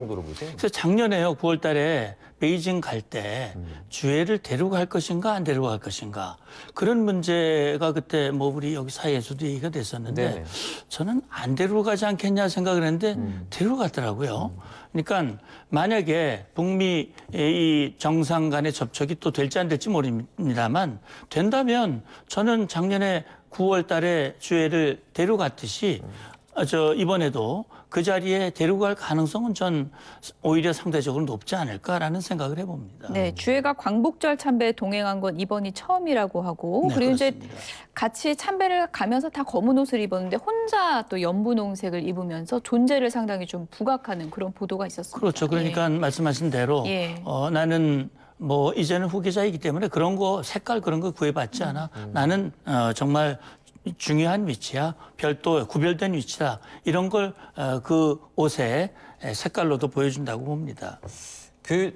정도로 보세요? 그래서 작년에요, 9월 달에 베이징 갈 때 주애를 데리고 갈 것인가 안 데리고 갈 것인가 그런 문제가 그때 뭐 우리 여기 사이에서도 얘기가 됐었는데 네네. 저는 안 데리고 가지 않겠냐 생각을 했는데 데리고 갔더라고요. 그러니까 만약에 북미 이 정상 간의 접촉이 또 될지 안 될지 모릅니다만 된다면 저는 작년에 9월 달에 주애를 데리고 갔듯이 이번에도 그 자리에 데리고 갈 가능성은 전 오히려 상대적으로 높지 않을까라는 생각을 해봅니다. 네, 주애가 광복절 참배에 동행한 건 이번이 처음이라고 하고 네, 그리고 그렇습니다. 이제 같이 참배를 가면서 다 검은 옷을 입었는데 혼자 또 연분홍색을 입으면서 존재를 상당히 좀 부각하는 그런 보도가 있었습니다. 그렇죠. 그러니까 말씀하신 대로 예. 나는 뭐 이제는 후계자이기 때문에 그런 거 색깔 그런 거 구애받지 않아. 나는 정말 중요한 위치야. 별도 구별된 위치다. 이런 걸 그 옷의 색깔로도 보여준다고 봅니다. 그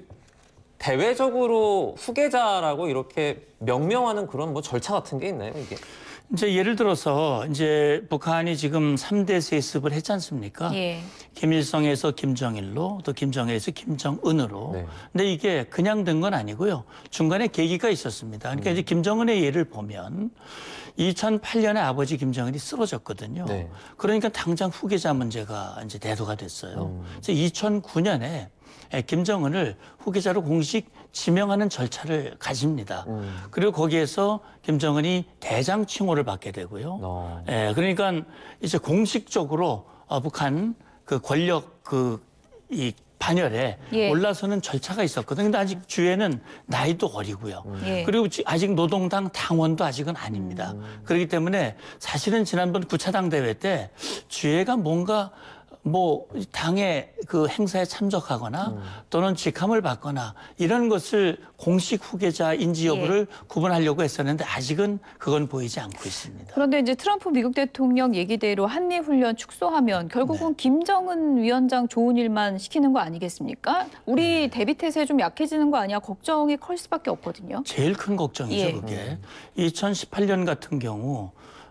대외적으로 후계자라고 이렇게 명명하는 그런 뭐 절차 같은 게 있나요, 이게? 이제 예를 들어서 이제 북한이 지금 3대 세습을 했지 않습니까? 예. 김일성에서 김정일로 또 김정일에서 김정은으로. 네. 근데 이게 그냥 된 건 아니고요. 중간에 계기가 있었습니다. 그러니까 이제 김정은의 예를 보면 2008년에 아버지 김정일이 쓰러졌거든요. 네. 그러니까 당장 후계자 문제가 이제 대두가 됐어요. 그래서 2009년에 김정은을 후계자로 공식 지명하는 절차를 가집니다. 그리고 거기에서 김정은이 대장 칭호를 받게 되고요. 그러니까 이제 공식적으로 북한 그 권력 이 반열에 예. 올라서는 절차가 있었거든요. 근데 아직 주애는 나이도 어리고요. 예. 그리고 아직 노동당 당원도 아직은 아닙니다. 그렇기 때문에 사실은 지난번 9차 당대회 때 주애가 뭔가 뭐 당의 그 행사에 참석하거나 또는 직함을 받거나 이런 것을 공식 후계자 인지 여부를 구분하려고 했었는데 아직은 그건 보이지 않고 있습니다. 그런데 이제 트럼프 미국 대통령 얘기대로 한미훈련 축소하면 결국은 김정은 위원장 좋은 일만 시키는 거 아니겠습니까? 우리 대비태세 좀 약해지는 거 아니야? 걱정이 클 수밖에 없거든요. 제일 큰 걱정이죠, 그게. 2018년 같은 경우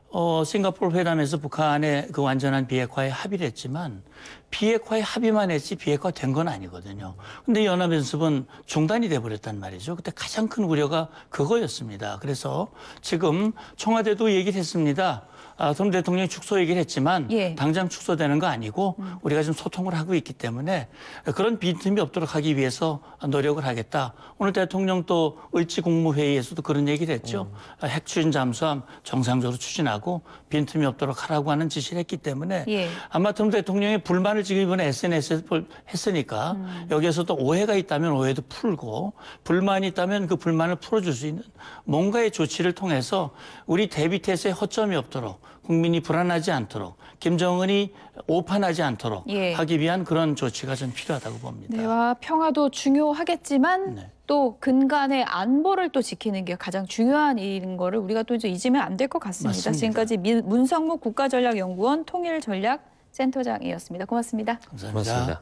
싱가포르 회담에서 북한의 그 완전한 비핵화에 합의를 했지만 비핵화에 합의만 했지 비핵화 된 건 아니거든요. 근데 연합연습은 중단이 돼버렸단 말이죠. 그때 가장 큰 우려가 그거였습니다. 그래서 지금 청와대도 얘기를 했습니다. 트럼프 대통령이 축소 얘기를 했지만 당장 축소되는 거 아니고 우리가 지금 소통을 하고 있기 때문에 그런 빈틈이 없도록 하기 위해서 노력을 하겠다. 오늘 대통령 또 을지 국무회의에서도 그런 얘기를 했죠. 핵 추진 잠수함 정상적으로 추진하고 빈틈이 없도록 하라고 하는 지시를 했기 때문에 아마 트럼프 대통령의 불만을 지금 이번에 SNS에서 했으니까 여기에서도 오해가 있다면 오해도 풀고 불만이 있다면 그 불만을 풀어줄 수 있는 뭔가의 조치를 통해서 우리 대비태세에 허점이 없도록 국민이 불안하지 않도록 김정은이 오판하지 않도록 하기 위한 그런 조치가 좀 필요하다고 봅니다. 네, 평화도 중요하겠지만 또 근간의 안보를 또 지키는 게 가장 중요한 일인 거를 우리가 또 이제 잊으면 안 될 것 같습니다. 맞습니다. 지금까지 문성무 국가전략연구원 통일전략센터장이었습니다. 고맙습니다. 감사합니다.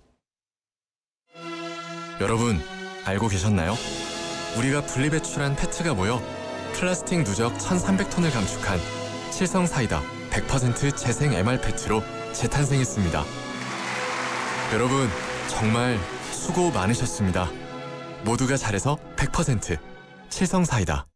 여러분, 알고 계셨나요? 우리가 분리배출한 페트가 모여 플라스틱 누적 1,300톤을 감축한 칠성사이다 100% 재생 MR 페트로 재탄생했습니다. 여러분, 정말 수고 많으셨습니다. 모두가 잘해서 100% 칠성사이다.